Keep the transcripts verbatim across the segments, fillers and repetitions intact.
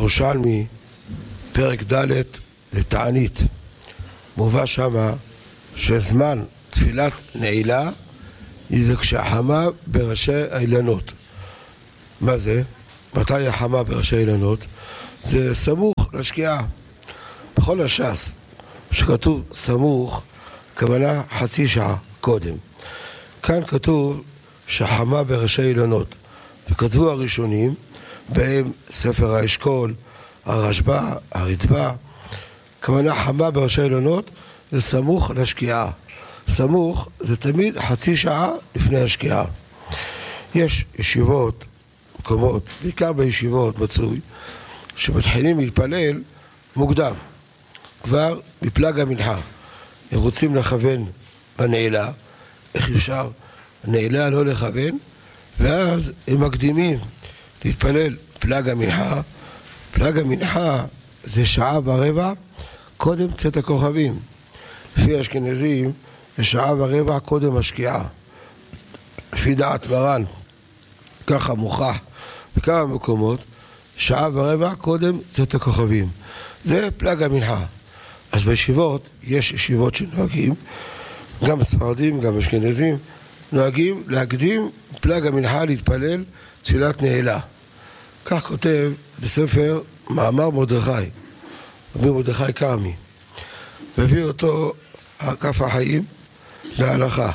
בירושלמי, פרק ד' לתענית, מובא שמה שזמן תפילת נעילה זה כשהחמה בראשי האילנות. מה זה? מתי החמה בראשי האילנות? זה סמוך לשקיעה. בכל הש"ס שכתוב סמוך, כוונה חצי שעה קודם. כאן כתוב שחמה בראשי אילנות, וכתבו הראשונים, בהם ספר האשכול, הרשב"א, הרדב"א, כוונה חמה בראשי אילנות זה סמוך לשקיעה. סמוך זה תמיד חצי שעה לפני השקיעה. יש ישיבות, מקומות, בעיקר בישיבות מצוי, שמתחילים להתפלל מוקדם, כבר בפלג המנחה. הם רוצים לכוון בנעילה, איך אפשר? הנעילה לא לכוון, ואז הם מקדימים להתפלל פלג המנחה. פלג המנחה זה שעה ורבע קודם צאת הכוכבים. לפי אשכנזים זה שעה ורבע קודם השקיעה. לפי דעת מרן, ככה מוכח בכמה מקומות, שעה ורבע קודם צאת הכוכבים. זה פלג המנחה. אז בישיבות, יש ישיבות שנוהגים, גם הספרדים, גם אשכנזים, נוהגים להקדים פלג המנחה להתפלל תפילת נעילה. כך כותב בספר מאמר מרדכי, רבי מרדכי כרמי, מביא אותו כף החיים להלכה.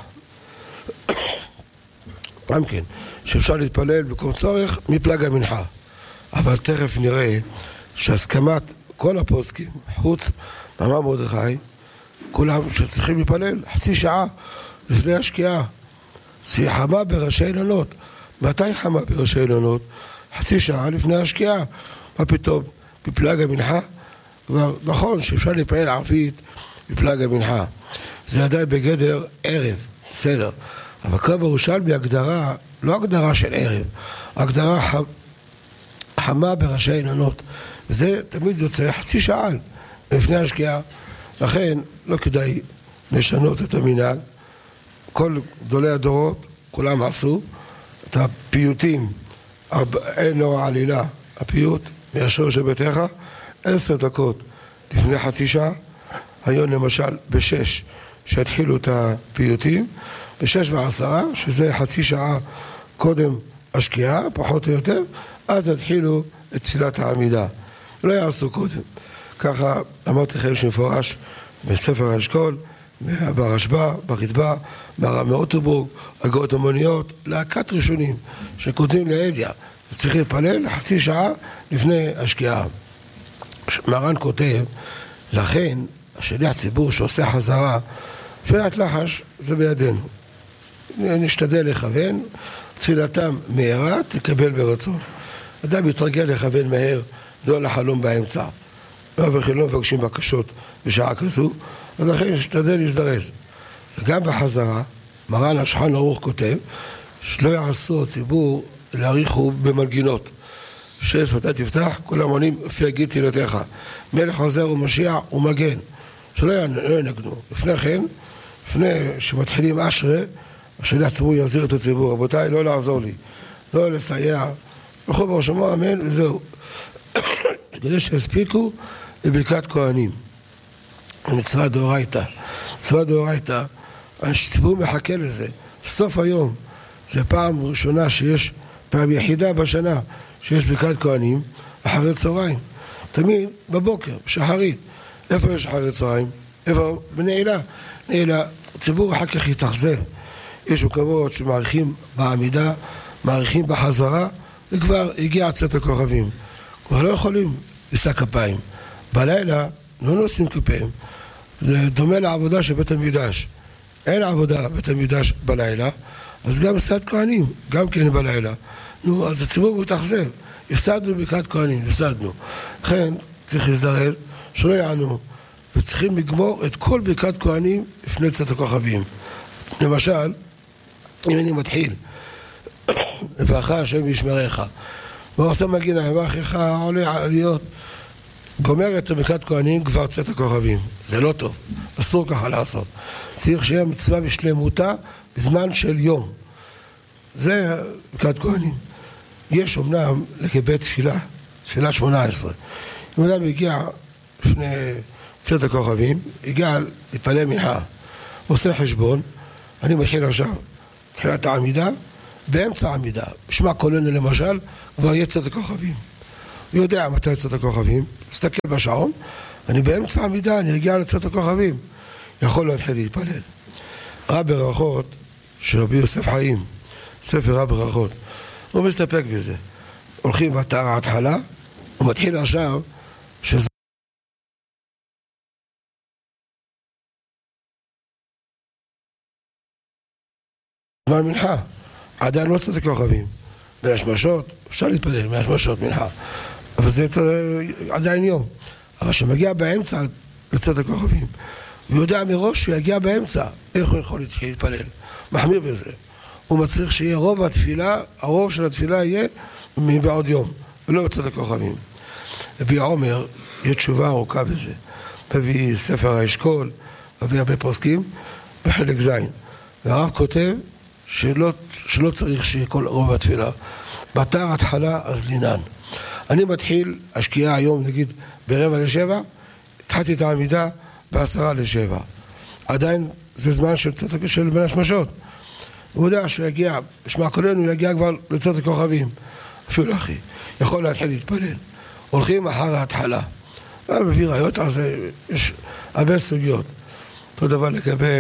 גם כן, שאפשר להתפלל בכל צורך מפלג המנחה. אבל תכף נראה שהסכמת כל הפוסקים, חוץ מאמר מרדכי, כולם שצריכים להתפלל חצי שעה לפני השקיעה. זה חמה בראשי אילנות. מתי חמה בראשי אילנות? חצי שעה לפני השקיעה. מה פתאום? בפלג המנחה? כבר נכון שאפשר להתפלל ערבית בפלג המנחה. זה עדיין בגדר ערב, בסדר. אבל כאן בירושלמי הגדרה, לא הגדרה של ערב, הגדרה ח... חמה בראשי אילנות. זה תמיד יוצא חצי שעה לפני השקיעה. לכן לא כדאי לשנות את המנהג. כל גדולי הדורות, כולם עשו את הפיוטים, אין לו עלילה, הפיוט מהשור של ביתך, עשר דקות לפני חצי שעה. היום למשל בשש שהתחילו את הפיוטים, בשש ועשרה, שזה חצי שעה קודם השקיעה, פחות או יותר, אז התחילו את תפילת העמידה. לא יעשו קודם. ככה אמרתי לכם שמפורש בספר האשכול, ברשב"א, ברדב"א, ברב מאוטובורג, אגרות המוניות, להקת ראשונים שקודמים לאליה, וצריכים להתפלל חצי שעה לפני השקיעה. מרן כותב, לכן השליח ציבור שעושה חזרה, תפילת לחש זה בידינו. נשתדל לכוון, תפילתם מהרה תקבל ברצון. אדם יתרגל לכוון מהר, לא לחלום באמצע. לא וכן לא מבקשים בקשות בשעה כזו, אז לכן נשתדל להזדרז. וגם בחזרה, מרן השולחן ערוך כותב, שלא יעשו הציבור להאריכו במנגינות. שש ואתה תפתח, כל המונים לפי הגיד תהילתך. מלך עוזר ומשיח ומגן. שלא ינגנו. לפני כן, לפני שמתחילים אשרה, השליח ציבור יחזיר את הציבור. רבותיי, לא לעזור לי, לא לסייע. לכו ברשמו אמן וזהו. כדי שהספיקו לברכת כהנים. מצווה דאורייתא. מצווה דאורייתא, הציבור מחכה לזה. סוף היום, זה פעם ראשונה שיש, פעם יחידה בשנה, שיש ברכת כהנים, אחרי צהריים. תמיד בבוקר, שחרית. איפה יש אחרי צהריים? איפה? בנעילה. נעילה, הציבור אחר כך יתאכזב. יש מקומות שמעריכים בעמידה, מעריכים בחזרה, וכבר הגיע צאת הכוכבים. כבר לא יכולים לשא כפיים. בלילה לא נושאים כפיהם. זה דומה לעבודה של בית המקדש. אין עבודה בית המקדש בלילה, אז גם שאת כהנים, גם כן בלילה. נו, אז הציבור מתאכזב. הפסדנו ברכת כהנים, הפסדנו. לכן צריך להזדרז שלא יענו, וצריכים לגמור את כל ברכת כהנים לפני צאת הכוכבים. למשל, אם אני מתחיל, לברך השם וישמרך, ועושה מגינה, וברכך עולה עליות, גומר את ברכת כהנים כבר צאת הכוכבים. זה לא טוב, אסור ככה לעשות. צריך שיהיה מצווה בשלמותה בזמן של יום. זה ברכת כהנים. יש אומנם לגבי תפילה, תפילת שמונה עשרה. אם אדם הגיע לפני צאת הכוכבים, הגיע להתפלל מנחה, עושה חשבון, אני מתחיל עכשיו תחילת העמידה, באמצע העמידה, בשמע קולנו למשל, כבר יהיה צאת הכוכבים. הוא יודע מתי צאת הכוכבים, מסתכל בשעון, אני באמצע העמידה, אני אגיע לצאת הכוכבים, יכול להתחיל להתפלל. רב ברכות של רבי יוסף חיים, ספר רב ברכות, הוא מסתפק בזה. הולכים בתר ההתחלה, הוא מתחיל עכשיו שזמן מנחה, עדיין לא צאת הכוכבים. בין השמשות, אפשר להתפלל, בין השמשות מנחה. אבל זה עדיין יום. אבל שמגיע באמצע לצאת הכוכבים, הוא יודע מראש שהוא יגיע באמצע, איך הוא יכול להתפלל? מחמיר בזה. הוא מצריך שיהיה רוב התפילה, הרוב של התפילה יהיה מבעוד יום, ולא בצאת הכוכבים. רבי עומר, יש תשובה ארוכה בזה. מביא ספר האשכול, מביא הרבה פוסקים, בחלק זין. והרב כותב שלא, שלא צריך שיהיה כל רוב התפילה. בתר התחלה אז לינן. אני מתחיל השקיעה היום, נגיד, ברבע לשבע, התחלתי את העמידה בעשרה לשבע. עדיין זה זמן של צאת של בין השמשות. הוא יודע שהוא יגיע, בשמע קולנו, הוא יגיע כבר לצאת הכוכבים. אפילו אחי, יכול להתחיל להתפלל. הולכים אחר ההתחלה. אני מביא ראיות, אז יש הרבה סוגיות. אותו דבר לגבי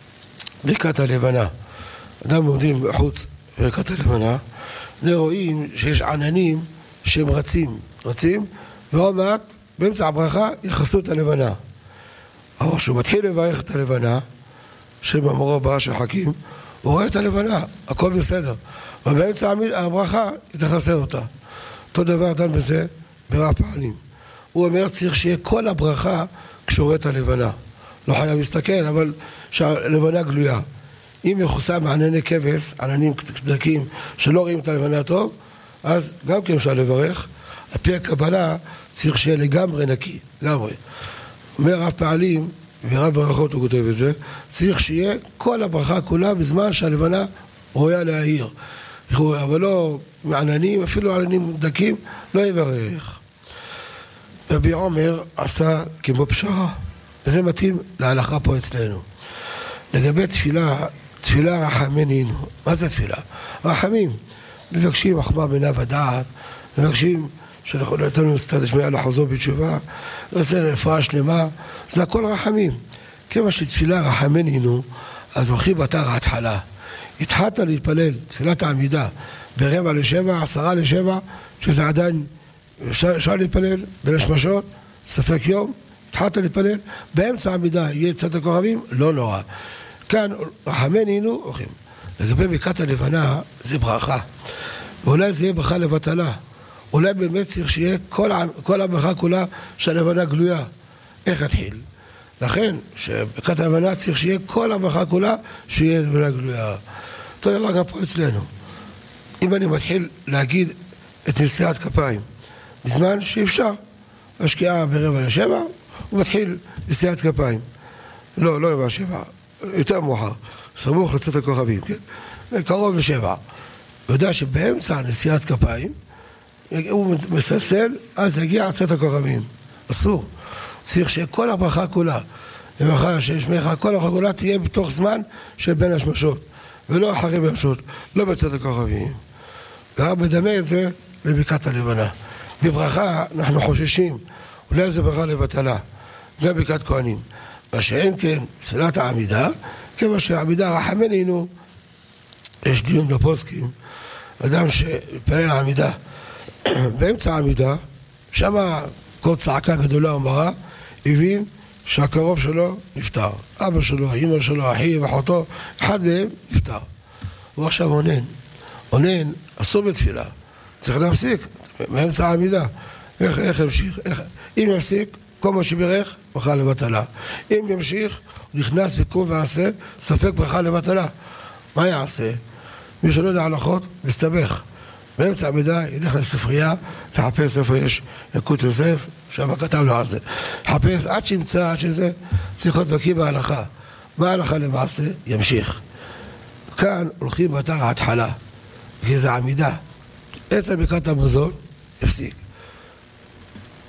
ברכת הלבנה. אדם עומדים בחוץ ברכת הלבנה, רואים שיש עננים שהם רצים, רצים, ועוד מעט, באמצע הברכה, יחסו את הלבנה. אבל כשהוא מתחיל לברך את הלבנה, שבאמרו ברא שחקים, הוא רואה את הלבנה, הכל בסדר. אבל באמצע הברכה, יתחסר אותה. אותו דבר דן בזה ברב פעלים. הוא אומר, צריך שיהיה כל הברכה כשהוא רואה את הלבנה. לא חייב להסתכל, אבל שהלבנה גלויה. אם יחוסה מענני כבש, עננים דקים, שלא רואים את הלבנה טוב, אז גם כן אפשר לברך. על פי הקבלה צריך שיהיה לגמרי נקי, לגמרי. אומר רב פעלים, ורב ברכות הוא כותב את זה, צריך שיהיה כל הברכה כולה בזמן שהלבנה רואה להעיר. אבל לא מעננים, אפילו עננים דקים, לא יברך. רבי עומר עשה כמו פשרה, וזה מתאים להלכה פה אצלנו. לגבי תפילה, תפילה רחמנינו. מה זה תפילה? רחמים. מבקשים אחמה בינה ודעת, מבקשים שאנחנו נתנו סתת השמיעה לחזור בתשובה, רוצה רפואה שלמה, זה הכל רחמים. כמה שתפילה רחמנינו, אז הולכים בתר ההתחלה. התחלת להתפלל, תפילת העמידה, ברבע לשבע, עשרה לשבע, שזה עדיין אפשר, אפשר להתפלל, בין השמשות, ספק יום, התחלת להתפלל, באמצע העמידה יהיה צאת הכוכבים, לא נורא. כאן רחמנינו, הולכים. לגבי ברכת הלבנה, זה ברכה. ואולי זה יהיה ברכה לבטלה. אולי באמת צריך שיהיה כל, כל הברכה כולה שהלבנה גלויה. איך התחיל? לכן, שברכת הלבנה צריך שיהיה כל הברכה כולה שיהיה הלבנה גלויה. אותו דבר גם פה אצלנו. אם אני מתחיל להגיד את נשיאת כפיים, בזמן שאפשר, השקיעה ברבע לשבע, הוא מתחיל נשיאת כפיים. לא, לא רבע שבע, יותר מאוחר. סמוך לצאת הכוכבים, כן? קרוב לשבע. הוא יודע שבאמצע נשיאת כפיים, הוא מסלסל, אז יגיע צאת הכוכבים. אסור. צריך שכל הברכה כולה, לברכה שישמעך, כל הברכה כולה תהיה בתוך זמן של בין השמשות, ולא אחרי בין השמשות, לא בצאת הכוכבים. והרב מדמה את זה לברכת הלבנה. בברכה אנחנו חוששים, אולי זה ברכה לבטלה, גם ברכת כהנים. מה שאין כן, תפילת העמידה, כמה שהעמידה רחמנינו, יש דיון בפוסקים, אדם שפלל העמידה, באמצע העמידה, שמה כל צעקה גדולה ומרה, הבין שהקרוב שלו נפטר. אבא שלו, אמא שלו, אחיו, אחותו, אחד מהם נפטר. הוא עכשיו עונן. עונן, אסור בתפילה. צריך להפסיק, באמצע העמידה. איך, איך המשיך? איך? אם יפסיק, כל מה שברך, ברכה לבטלה. אם ימשיך, הוא נכנס בקום ועשה, ספק ברכה לבטלה. מה יעשה? מי שלא יודע הלכות, מסתבך. באמצע העמידה, ילך לספרייה, לחפש איפה יש יקות יוסף, שם כתב לו על זה. לחפש עד שימצא, עד שזה, צריך להיות בקיא בהלכה. מה ההלכה למעשה? ימשיך. כאן הולכים בתר ההתחלה, כי זה עמידה. עצם ברכת המזון, יפסיק.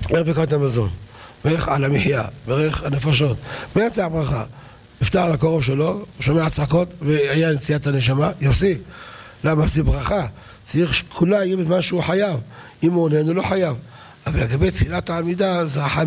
ערב ברכת המזון, ברך על המחיה, ברך הנפשות, באמצע הברכה, נפטר על הקרוב שלו, הוא שומע צעקות והיה נציאת הנשמה, יפסיק. למה זה ברכה? צריך שכולה יהיה בזמן שהוא חייב. אם הוא עונה, הוא לא חייב. אבל לגבי תפילת העמידה, זה